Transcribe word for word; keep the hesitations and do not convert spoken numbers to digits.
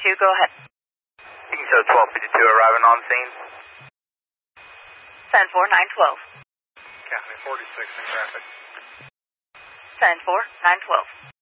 fifty-two, go ahead. You can show twelve fifty-two arriving on scene. ten four, nine twelve. County forty-six in traffic. ten four, nine twelve.